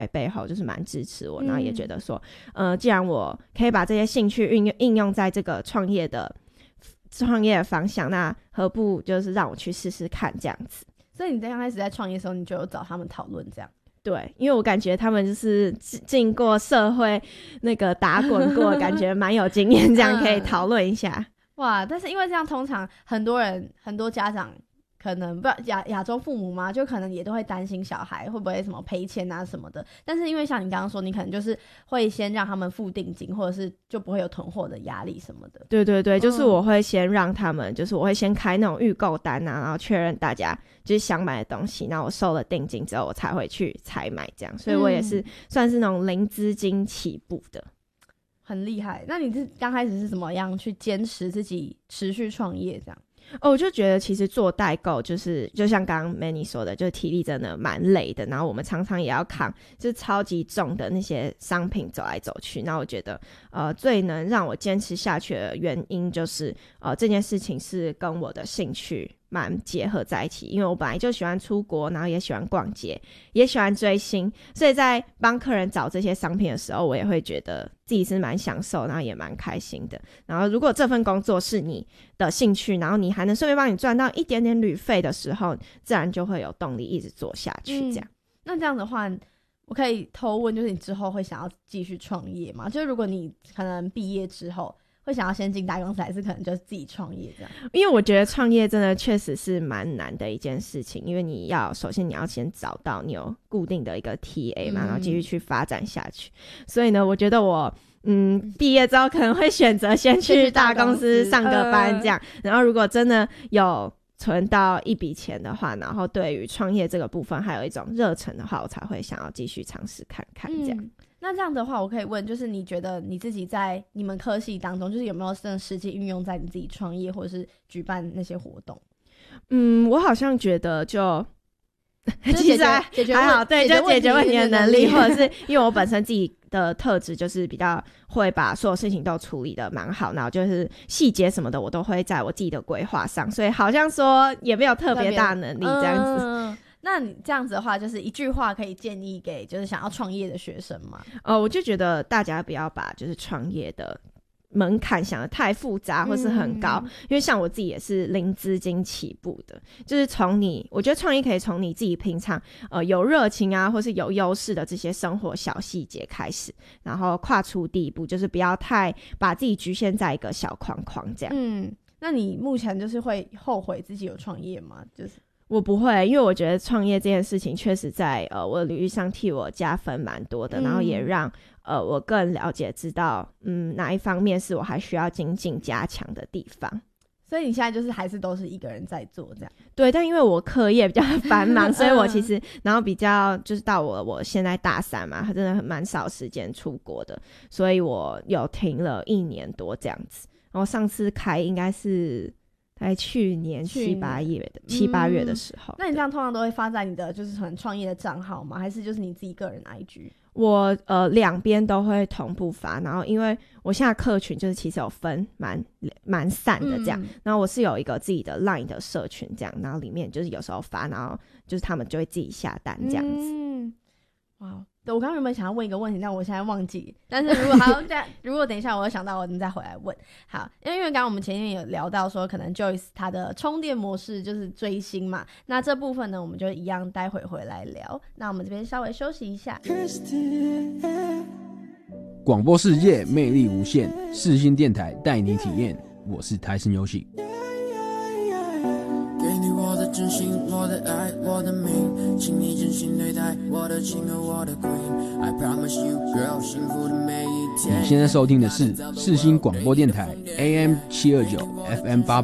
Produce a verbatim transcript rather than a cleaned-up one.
背后就是蛮支持我，然后也觉得说呃，既然我可以把这些兴趣运用应用在这个创业的创业的方向，那何不就是让我去试试看这样子。 所以你在刚开始在创业的时候你就有找他们讨论这样？ 对，因为我感觉他们就是进过社会那个打滚过感觉蛮有经验，这样可以讨论一下、嗯、 哇，但是因为这样通常很多人很多家长可能不亚亚洲父母嘛，就可能也都会担心小孩会不会什么赔钱啊什么的，但是因为像你刚刚说你可能就是会先让他们付定金，或者是就不会有囤货的压力什么的。 对对对，就是我会先让他们、嗯、就是我会先开那种预购单啊，然后确认大家就是想买的东西，然后我收了定金之后我才会去采买这样，所以我也是算是那种零资金起步的、嗯、 很厉害。那你是刚开始是怎么样去坚持自己持续创业这样？ 哦，我就觉得其实做代购就是就像刚刚 Manny 说的，就是体力真的蛮累的，然后我们常常也要扛就是超级重的那些商品走来走去，那我觉得呃最能让我坚持下去的原因就是呃这件事情是跟我的兴趣蛮结合在一起，因为我本来就喜欢出国，然后也喜欢逛街，也喜欢追星，所以在帮客人找这些商品的时候我也会觉得自己是蛮享受，然后也蛮开心的。然后如果这份工作是你的兴趣，然后你还能顺便帮你赚到一点点旅费的时候，自然就会有动力一直做下去这样、嗯、 那这样的话我可以偷问，就是你之后会想要继续创业吗？就是如果你可能毕业之后会想要先进大公司，还是可能就是自己创业这样？ 因为我觉得创业真的确实是蛮难的一件事情，因为你要首先你要先找到你有固定的一个 T A 嘛、嗯、然后继续去发展下去。所以呢我觉得我嗯毕业之后可能会选择先去大公司上个班这样、呃、然后如果真的有存到一笔钱的话，然后对于创业这个部分还有一种热忱的话，我才会想要继续尝试看看这样、嗯那这样的话我可以问，就是你觉得你自己在你们科系当中就是有没有真的实际运用在你自己创业或者是举办那些活动？ 嗯我好像觉得就其实还解决还好，对，就解决问题的能力，或者是因为我本身自己的特质就是比较会把所有事情都处理的蛮好，然后就是细节什么的我都会在我自己的规划上，所以好像说也没有特别大能力这样子、嗯那你这样子的话就是一句话可以建议给就是想要创业的学生吗？ 呃，我就觉得大家不要把就是创业的门槛想得太复杂或是很高、嗯、因为像我自己也是零资金起步的，就是从你我觉得创业可以从你自己平常呃有热情啊或是有优势的这些生活小细节开始，然后跨出第一步，就是不要太把自己局限在一个小框框这样。 嗯，那你目前就是会后悔自己有创业吗？就是我不会，因为我觉得创业这件事情确实在呃我的领域上替我加分蛮多的、嗯、然后也让呃我更了解知道嗯哪一方面是我还需要精进加强的地方。 所以你现在就是还是都是一个人在做这样？ 对，但因为我课业比较繁忙所以我其实然后比较就是到我我现在大三嘛，他真的很蛮少时间出国的，所以我有停了一年多这样子，然后上次开应该是在去年七八月的七八月的时候、嗯、 那你这样通常都会发在你的就是可能创业的账号吗？还是就是你自己个人 I G？ 我呃两边都会同步发，然后因为我现在客群就是其实有分蛮蛮散的这样、嗯、然后我是有一个自己的 LINE 的社群这样，然后里面就是有时候发，然后就是他们就会自己下单这样子。 嗯，哇，对，我刚刚有没有想要问一个问题，但我现在忘记，但是如果还要再如果等一下我有想到我能再回来问。好，因为因为刚刚我们前面有聊到说可能 Joyce 她的充电模式就是追星嘛，那这部分呢我们就一样待会回来聊，那我们这边稍微休息一下。 广播世界魅力无限，世新电台带你体验，我是台森游戏。 给你我的真心，我的爱，我的命，请你真心对待我的情和我的 queen。 I promise you girl， 幸福的每一天。 你现在收听的是世新广播电台 A M 七二九 F M 八